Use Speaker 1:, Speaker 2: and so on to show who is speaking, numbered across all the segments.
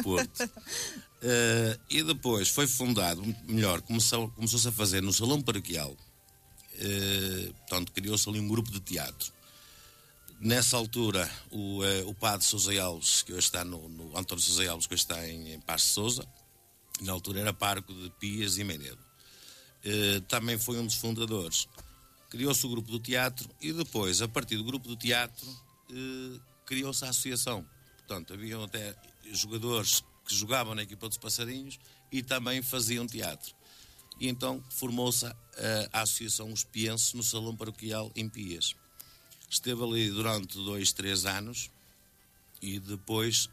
Speaker 1: Porto. E depois foi fundado, melhor, começou-se a fazer no Salão Paroquial. Portanto, criou-se ali um grupo de teatro. Nessa altura, o padre Sousa Alves, que hoje está no António Sousa Alves, que hoje está em Paz de Sousa, na altura era pároco de Pias e Meiredo. Também foi um dos fundadores. Criou-se o grupo do teatro e depois, a partir do grupo do teatro, criou-se a associação. Portanto, haviam até jogadores que jogavam na equipa dos Passarinhos e também faziam teatro. E então formou-se a Associação Os Pienses no Salão Paroquial em Pias. Esteve ali durante 2, 3 anos e depois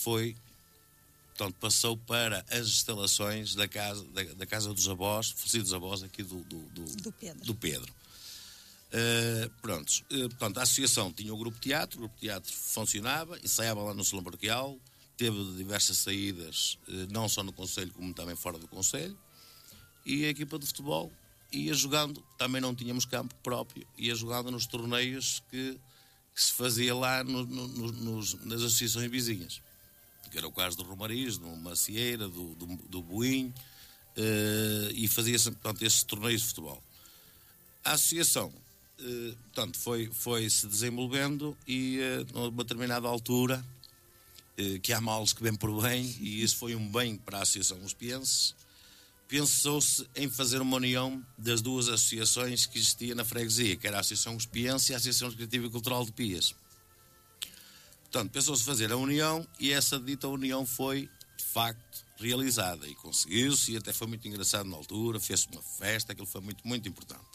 Speaker 1: passou para as instalações da casa dos avós, falecidos avós aqui do Pedro. Portanto, a associação tinha o grupo de teatro funcionava, ensaiava lá no Salão Paroquial, teve diversas saídas, não só no Conselho como também fora do Conselho, e a equipa de futebol ia jogando, também não tínhamos campo próprio, ia jogando nos torneios que se fazia lá nas associações vizinhas, que era o caso do Romariz, do Macieira, do Boinho, e fazia-se, portanto, esses torneios de futebol. A associação, portanto, foi se desenvolvendo e, numa determinada altura, que há males que vêm por bem, e isso foi um bem para a Associação Os Pienses, pensou-se em fazer uma união das duas associações que existia na freguesia, que era a Associação Os Pienses e a Associação Recreativa e Cultural de Pias. Portanto, pensou-se fazer a união e essa dita união foi, de facto, realizada e conseguiu-se, e até foi muito engraçado na altura, fez-se uma festa, aquilo foi muito, muito importante.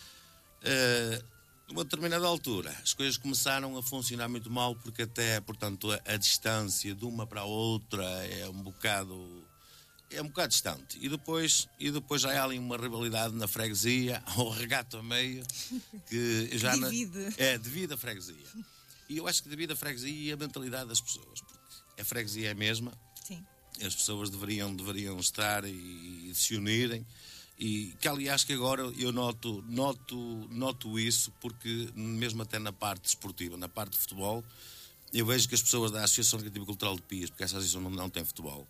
Speaker 1: Numa determinada altura, as coisas começaram a funcionar muito mal, porque até, portanto, a distância de uma para a outra é um bocado distante. E depois já há ali uma rivalidade na freguesia, ao regato a meio, que já divide a freguesia. E eu acho que divide a freguesia e a mentalidade das pessoas, porque a freguesia é a mesma. Sim. As pessoas deveriam estar e se unirem. E que, aliás, que agora eu noto isso, porque mesmo até na parte desportiva, na parte de futebol, eu vejo que as pessoas da Associação Recreativa e Cultural de Pias, porque essa associação não tem futebol,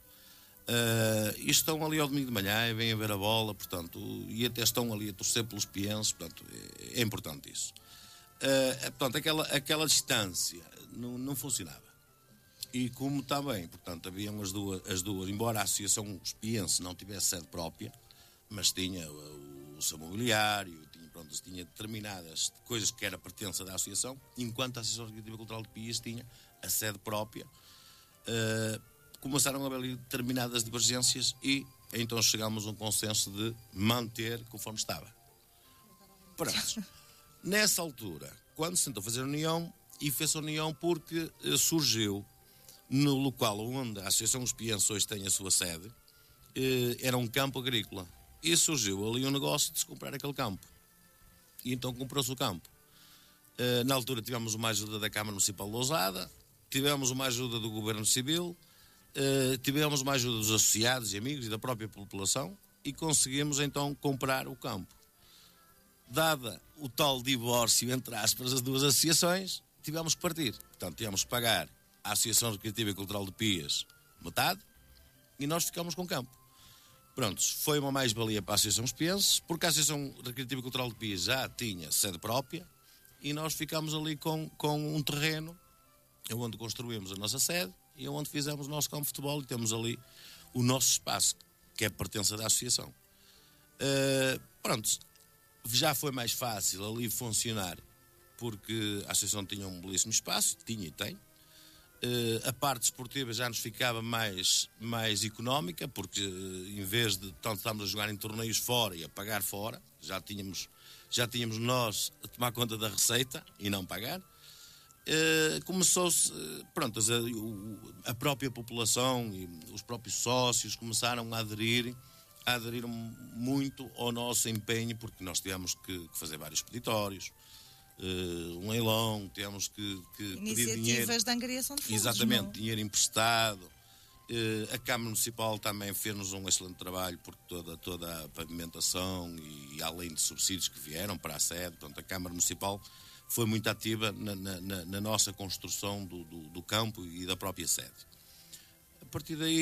Speaker 1: e estão ali ao domingo de manhã e vêm a ver a bola, portanto, e até estão ali a torcer pelos pienses, portanto, é importante isso. Portanto, aquela distância não funcionava. E como também, portanto, haviam as duas, embora a Associação Os Pienses não tivesse sede própria, mas tinha o seu mobiliário, tinha determinadas coisas que era pertença da associação, enquanto a Associação Recreativa e Cultural de Pias tinha a sede própria. Começaram a haver ali determinadas divergências e então chegámos a um consenso de manter conforme estava. Pronto. Nessa altura, quando se tentou fazer a união, e fez a união porque surgiu no local onde a Associação Os Pienses hoje tem a sua sede, era um campo agrícola. E surgiu ali um negócio de se comprar aquele campo. E então comprou-se o campo. Na altura tivemos uma ajuda da Câmara Municipal de Lousada, tivemos uma ajuda do Governo Civil, tivemos uma ajuda dos associados e amigos e da própria população e conseguimos então comprar o campo. Dada o tal divórcio, entre aspas, das duas associações, tivemos que partir. Portanto, tivemos que pagar à Associação Recreativa e Cultural de Pias metade e nós ficamos com o campo. Pronto, foi uma mais-valia para a Associação Os Pienses, porque a Associação Recreativa e Cultural de Pias já tinha sede própria e nós ficámos ali com um terreno onde construímos a nossa sede e onde fizemos o nosso campo de futebol e temos ali o nosso espaço, que é pertença da associação. Pronto, já foi mais fácil ali funcionar, porque a associação tinha um belíssimo espaço, tinha e tem. A parte esportiva já nos ficava mais económica, porque em vez de tanto estarmos a jogar em torneios fora e a pagar fora, já tínhamos nós a tomar conta da receita e não pagar. Começou-se, pronto, a própria população e os próprios sócios começaram a aderir muito ao nosso empenho, porque nós tivemos que fazer vários peditórios, um leilão, temos que pedir dinheiro.
Speaker 2: De angariação de fundos.
Speaker 1: Exatamente,
Speaker 2: não?
Speaker 1: Dinheiro emprestado. A Câmara Municipal também fez-nos um excelente trabalho, porque toda a pavimentação e além de subsídios que vieram para a sede, portanto a Câmara Municipal foi muito ativa na nossa construção do campo e da própria sede. A partir daí